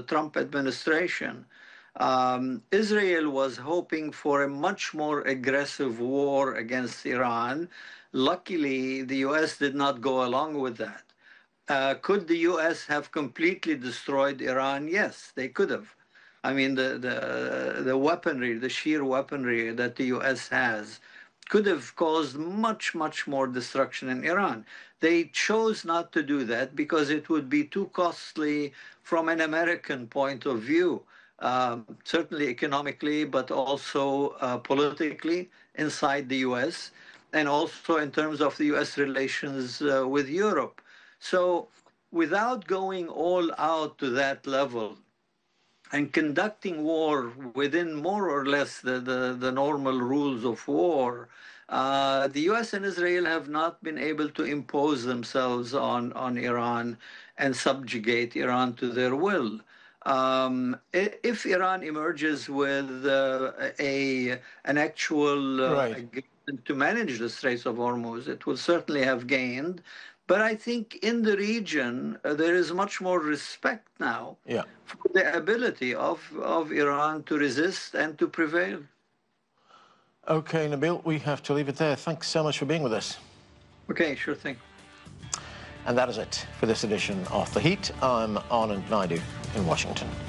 Trump administration, Israel was hoping for a much more aggressive war against Iran. Luckily, the U.S. did not go along with that. Could the U.S. have completely destroyed Iran? Yes, they could have. I mean, the weaponry, the sheer weaponry that the U.S. has, could have caused much, much more destruction in Iran. They chose not to do that because it would be too costly from an American point of view, certainly economically, but also politically inside the U.S., and also in terms of the U.S. relations with Europe. So without going all out to that level and conducting war within more or less the normal rules of war, the U.S. and Israel have not been able to impose themselves on Iran and subjugate Iran to their will. If Iran emerges with an actual agreement to manage the Straits of Hormuz, it will certainly have gained. But I think in the region, there is much more respect now for the ability of Iran to resist and to prevail. Okay, Nabil, we have to leave it there. Thanks so much for being with us. Okay, sure thing. And that is it for this edition of The Heat. I'm Anand Naidu in Washington.